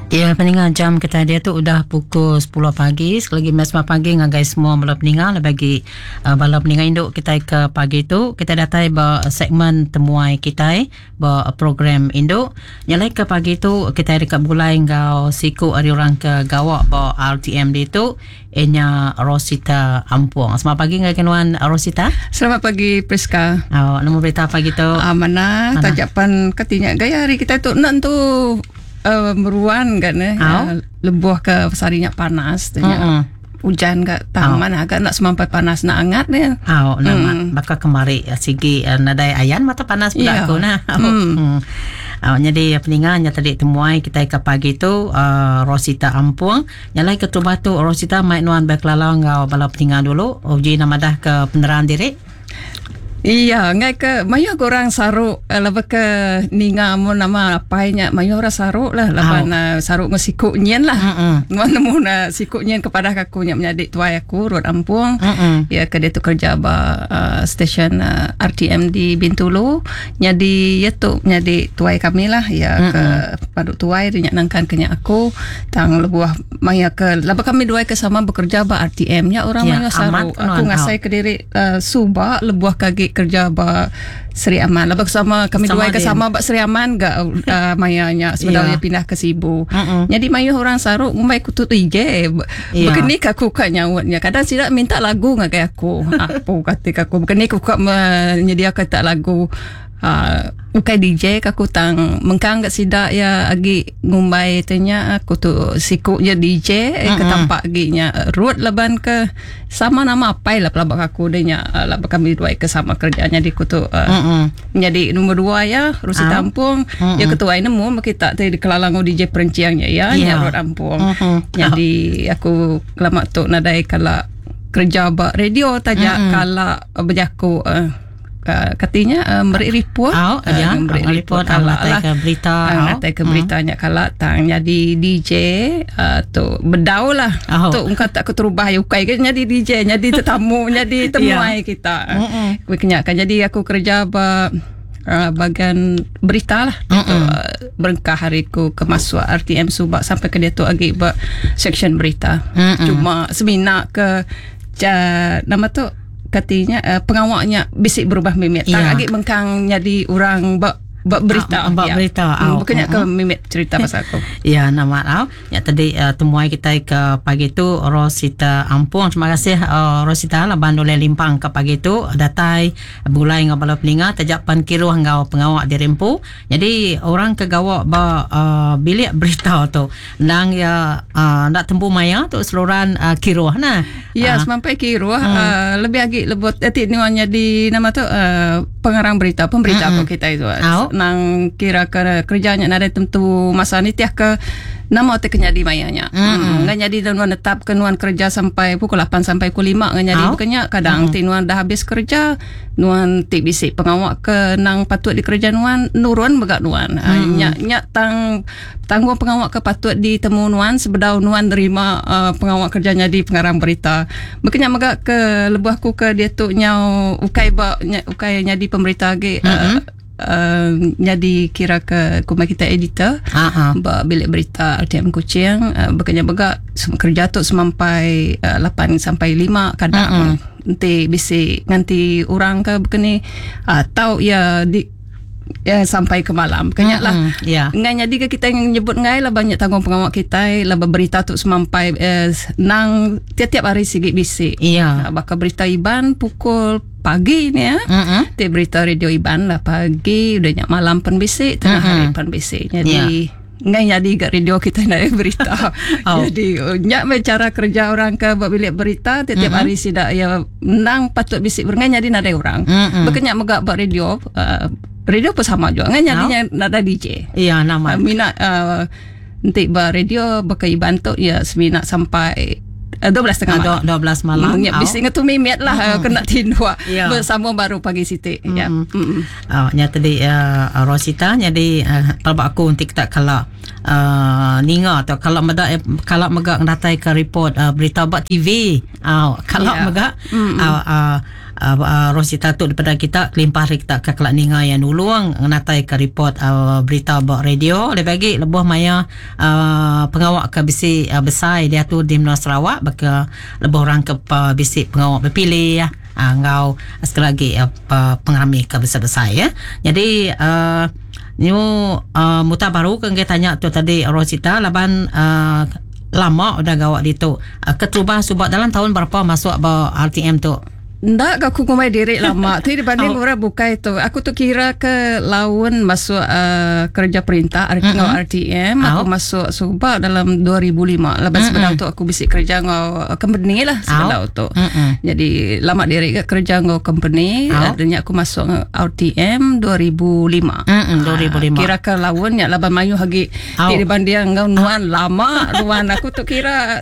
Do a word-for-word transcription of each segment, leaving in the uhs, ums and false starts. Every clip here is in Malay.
Ya, peninggal jam kita dia tu udah pukul sepuluh pagi. Sekali lagi mesma pagi dengan guys semua bala peninggal bagi uh, bala peninggal induk kita ke pagi tu kita datai ba segmen temuai kita ba program induk. Nyalai ke pagi tu kita dekat bulai ngau siku ari orang ke gawak ba R T M D tu enya Rosita Ampuang. Selamat pagi dengan kenuan Rosita. Selamat pagi Priska. Oh, nama berita pagi tu. Ah, mana, mana? Tajapan katinya gaya hari kita tu nak tu Uh, meruan kan eh uh, lebuh ke sarinya panas tu uh-uh. hujan kat tang mana agak nak semampai panas nak angat dia. Oh, nama mm. bakal kemari sigi uh, nadai ayan mata panas pula aku nah. Oh. Mm. Oh, jadi peninggalnya tadi temuai kita ke pagi tu uh, Rosita Ampuang. Nyalai ketua tu Rosita mai nuan berkelalang ngau bala peninggal dulu. Uji nama dah ke penerangan diri. Iya, ngai ke mayu orang saruk laba ke ninga mo nama apainya mayu ora saruk lah laba oh. na saruk ngesiku nyen lah. Mon nemu na siku nyen kepada aku nya menjadi tuai aku Rod Ampuang. Mm-mm. Ya ke dia tu kerja ba uh, stesen uh, R T M di Bintulu. Jadi ya tu menjadi tuai kami lah ya. Mm-mm. Ke paduk tuai dia nangkan kenya aku tang lebuah maya ke laba kami dua ke sama bekerja ba R T M nya orang ya, mayu saruk. Aku ngasai ke diri uh, suba lebuah kaki kerja ba Seri Aman lah bersama kami sama dua ke sama ba Seri Aman gak uh, mayanya sebenarnya yeah. pindah ke Sibu. Uh-uh. Jadi mayu orang saruk umai kutut ije yeah. Begini aku kak nyawatnya kadang tidak minta lagu ngak aku apa kata aku begini aku kak menyediakan tak lagu Uh, ukai D J aku tang mengkang kat sidak ya agi ngumbai tanya aku tu sikuknya D J uh-huh. ke tampak ginya road laban ke sama nama apai lah pelabak aku denya uh, labak kami dua ke sama kerjanya di kutu uh, uh-huh. Jadi nombor dua ya Rosita uh-huh. Ampuang uh-huh. ya ketua ini nemu kita tadi kelalangu D J perenciangnya ya yeah. Road Ampuang uh-huh. Jadi aku lama tu nadai kala kerja ba radio tajak uh-huh. kala berjaku uh, Uh, katanya uh, memberi report oh, uh, ya, memberi report ala lah ke berita uh, oh. ke beritanya hmm. kala tang jadi D J uh, tu bedau lah oh. tu ungkat tak keterubah ukai ke jadi D J jadi tetamu jadi temuai yeah. kita uh, kenyakan jadi aku kerja ba uh, bagian berita lah uh, uh, berengkah hariku ke masuk R T M Subak sampai ke dia tu agi ba section berita uh, uh. Cuma seminar ke ja, nama tu katanya uh, pengawaknya bisik berubah mimit. Yeah. Tak lagi mengkang jadi orang bak bak berita, ah, bak ya. berita. Hmm, bukannya uh-huh. ke mimit cerita pasal aku. Ya, nama au. Ya tadi uh, temuai kita ke pagi tu Rosita Ampuang. Terima kasih uh, Rosita lah bandole limpang ke pagi tu datai bulai ngau bala peninga tajapan kiruh ngau pengawak di Rempu. Jadi orang ke gawak ba uh, bilik berita tu. Nang ya uh, nak tempu maya tu seluruhan uh, kiruh nah. Ya, uh. sampai kiruh hmm. uh, lebih lagi lebut etik niwannya di nama tu uh, pengarang berita, pemberita hmm. kita itu. Uh, nang kira ke kerjanya nada tentu masa ni tiah ke nama te kenya di mayanya. Hmm. Ngan jadi nuan tetap ke nuan kerja sampai pukul lapan sampai pukul lima ngan jadi bukannya kadang hmm. ti nuan dah habis kerja nuan ti bisik pengawak ke nang patut di kerja nuan nurun begak nuan. Hmm. Nya nya tang tanggung pengawak ke patut ditemu nuan sebedau nuan terima uh, pengawak kerjanya di pengarang berita. Bukannya megak ke lebuhku ke dia tu nyau ukai ba ukai nya di pemberita ge uh, Uh, jadi kira ke kumai kita editor uh-huh. ba bilik berita R T M Kuching uh, bekerja begak kerja tu semampai uh, lapan sampai lima kadang uh-huh. nanti bisik nanti orang ke begini atau uh, ya di ya sampai ke malam kanya lah mm-hmm. yeah. Ngai jadi kita yang nyebut ngai lah banyak tanggung pengawak kita lah berita tu semampai eh, nang tiap-tiap hari sikit bisik iya yeah. Bakal berita Iban pukul pagi ni ya mm-hmm. Tiap berita radio Iban lah pagi udah nyak malam pun bisik tengah mm-hmm. hari pun bisik jadi yeah. Ngai jadi kat radio kita nak berita. Oh. Jadi nyak cara kerja orang ke buat bilik berita tiap-tiap mm-hmm. hari sidak ya nang patut bisik berngai jadi nadai orang. Mm-hmm. Bekenyak megak buat radio uh, radio pun sama juga ngai jadinya no. Nada D J. Iya nama. Uh, minat uh, nanti buat radio bekai bantu ya seminat sampai Uh, dua belas tengah malam. dua belas malam. Mm, bising tu mimit lah uh-huh. Kena tindua. Yeah. Bersama baru pagi siti. Mm-hmm. Ya. Mm-hmm. Oh, nya tadi uh, Rosita jadi uh, kalau aku untuk tak kalau uh, ninga atau kalau meda kalau megak datai ke report uh, berita buat T V. Uh, kalau yeah. megak mm-hmm. uh, uh, uh, uh, Rosita tu daripada kita kelimpah kita ke kelak ninga yang uluang natai ke report uh, berita bak radio lebih lagi lebuh maya uh, pengawak ke bisi uh, besar dia tu di Menua Sarawak baka lebuh orang ke uh, bisi pengawak berpilih ya. Uh, ngau sekali lagi uh, pengrami ke besar-besar ya. Jadi uh, ni uh, muta baru kan kita tanya tu tadi Rosita laban uh, lama udah gawak di tu uh, keterubah subak dalam tahun berapa masuk ba R T M tu? Ndak aku kumai diri lama tu dibanding oh. orang buka itu aku tu kira ke lawan masuk uh, kerja perintah mm-hmm. R T M aku oh. masuk subak dalam dua ribu lima lepas mm-hmm. sebenarnya tu aku bisik kerja ngau company lah sebenarnya oh. tu mm-hmm. jadi lama diri ke kerja ngau company oh. dan aku masuk R T M dua ribu lima mm-hmm. dua ribu lima kira ke lawan nya laban mayu hagi oh. dibanding ngau nuan oh. lama nuan aku tu kira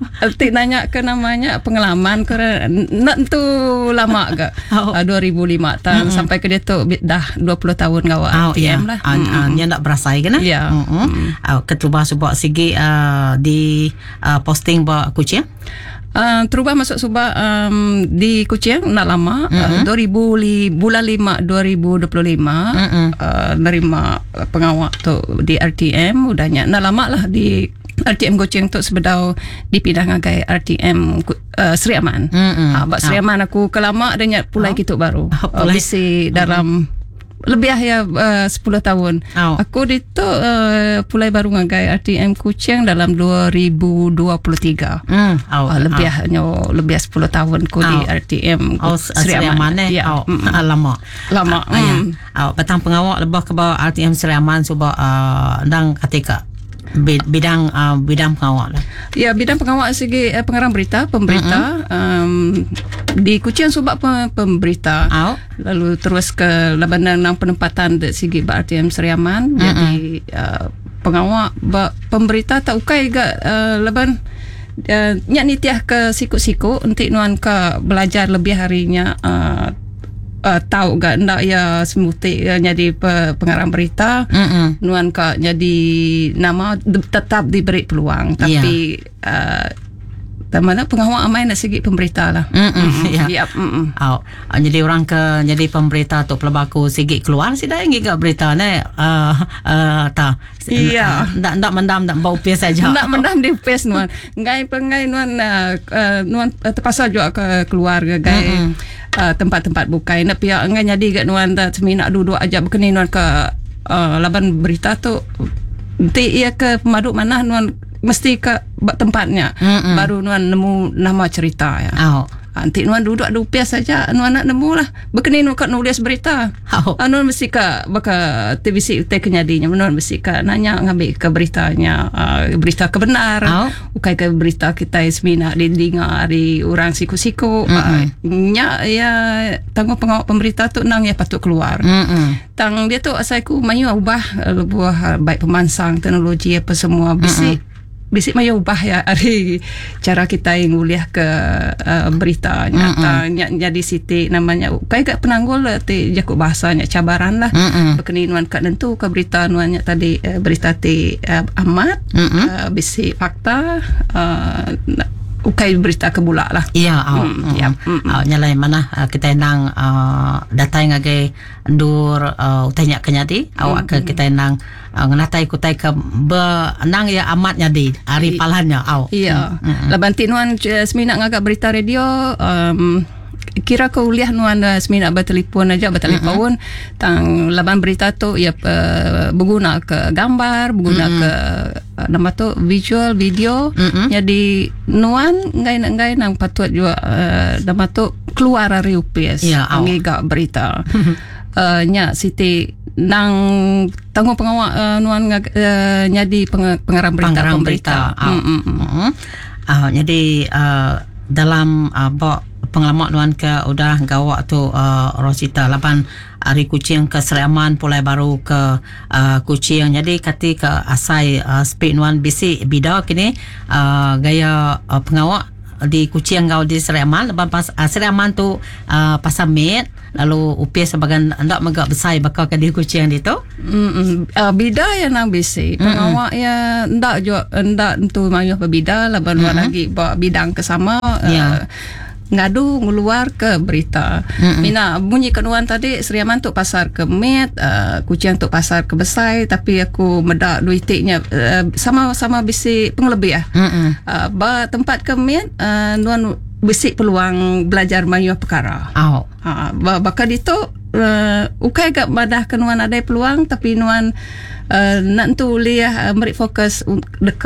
ti nanya ke namanya pengalaman ke nak tu lama ke oh. uh, dua ribu lima tahun mm-hmm. sampai ke dia tu dah dua puluh tahun ngawak oh, R T M yeah. lah. An mm-hmm. Dia nak berasai kan? Ya. Mm-hmm. Mm-hmm. Uh, ketubah subak segi uh, di uh, posting ba Kuching. Uh, terubah masuk subak um, di Kuching nak lama mm-hmm. uh, dua ribu li, bulan lima dua ribu dua puluh lima mm-hmm. uh, nerima pengawak tu di R T M udahnya nak lama lah di R T M Kuching tu sebedau dipindah ngagai R T M uh, Seri Aman. Mm-hmm. Ha, bak Seri Aman aku kelama adanya pulai oh. gitu baru. Oh, uh, bisi dalam mm-hmm. lebih ya uh, sepuluh tahun. Oh. Aku di tu uh, pulai baru ngagai R T M Kuching dalam dua ribu dua puluh tiga. Mm. Oh. Uh, lebih oh. nyo lebih sepuluh tahun ku oh. di R T M oh, Seri Aman. Ya. Oh. Mm-hmm. lama. Lama. Uh, mm. ya. Oh, petang pengawak lebih ke bawah R T M Seri Aman sebab uh, ndang ketika bidang uh, bidang pengawak lah. Ya, bidang pengawak segi uh, pengarang berita, pemberita mm-hmm. um, di Kuching subak pemberita. Oh. Lalu terus ke labanan nang penempatan dari segi R T M Seri Aman mm-hmm. jadi uh, pengawak ba, pemberita tak ukai ga uh, laban uh, nyak nitiah ke siku-siku untuk nuan ke belajar lebih harinya uh, Uh, tahu gak ndak ya semuti uh, jadi pe, pengarang berita mm-hmm. nuan kak jadi nama de, tetap diberi peluang tapi yeah. uh, mana pengawal amai nak segi pemberita lah mm-hmm. yeah. yep. mm-hmm. oh. uh, jadi orang ke jadi pemberita tu pelabaku segi keluar sih dah ingi gak berita ni uh, uh, tak iya ndak ndak mendam ndak bau pes saja ndak mendam di pes nuan ngai pengai nuan uh, uh, nuan uh, terpaksa juga ke keluarga gai mm-hmm. Uh, tempat-tempat bukai nak pihak enggak jadi kat nuan dah semina duduk aja berkenin nuan ke uh, laban berita tu nanti ia ke pemaduk mana nuan mesti ke tempatnya mm-mm. baru nuan nemu nama cerita ya oh. nanti nuan duduk ada upiah saja nuan nak nemu lah berkenin nuan kat nulis berita oh. nuan mesti ke baka T V C te kenyadinya nuan mesti ke nanya ngambil ke beritanya uh, berita kebenar oh. ukai ke berita kita semina di dengar di orang siku-siku uh, nya ya tanggung pengawal pemberita tu nang ya patut keluar mm-hmm. tang dia tu asaiku mayu ubah lebuah baik pemansang teknologi apa semua bisi mm-hmm. bisik maya ubah ya hari cara kita yang nguliah ke uh, berita nyata mm-hmm. jadi siti namanya kayak gak penanggul ti jakuk bahasanya cabaran lah mm-hmm. berkeni nuan kat nentu ke berita nuannya tadi uh, berita ti uh, amat mm-hmm. uh, bisik fakta uh, ukai berita kebula lah. Iya, oh, mm, ya. Mm, oh, nyalai mana uh, kita nang uh, datai ngagai ndur uh, utanya kenyati, mm, awak ke kita nang uh, nganatai kutai ke be nang ya amat nyadi hari palannya, aw. Iya. Mm, mm. Laban tinuan semina ngagak berita radio um, kira kuliah nuan uh, semina bertelefon aja bertelefon mm-hmm. tang laban berita tu ya uh, berguna ke gambar berguna mm-hmm. ke uh, nama tu visual video mm-hmm. jadi nuan ngai-ngai nang patut juga uh, nama tu keluar dari U P S yeah, angi gak berita uh, nya siti nang tanggung pengawal uh, nuan uh, nyadi peng, pengarang berita pengarang pemberita berita. Oh. Mm-hmm. Mm-hmm. Uh, jadi uh, dalam uh, bok pengalaman nuan ke udah gawak tu uh, Rosita lapan hari Kuching ke Seri Aman pulai baru ke uh, Kuching jadi kati ke asai uh, speak nuan bisi bida kini uh, gaya uh, pengawak di Kuching gau di Seri Aman lepas pas uh, Seri Aman tu uh, pasamit lalu upia sebagai ndak megak besar bakal ke di Kuching itu uh, bida yang nang bisi pengawak ya ndak jo ndak tu mayuh berbida laban mm-hmm. lagi bawa bidang ke sama uh, yeah. ngadu ngeluar ke berita. Mm-hmm. Mina bunyi kenuan tadi Seriaman tu pasar ke Met, uh, Kuching tu pasar ke Besai, tapi aku medak duitiknya uh, sama-sama bisi pengelebih ah. Mm-hmm. Uh, ba tempat ke Met uh, nuan bisi peluang belajar banyak perkara. Oh. Ha, uh, bakal itu uh, ukai gak badah kenuan ada peluang tapi nuan uh, nak tu liah uh, merik fokus dekat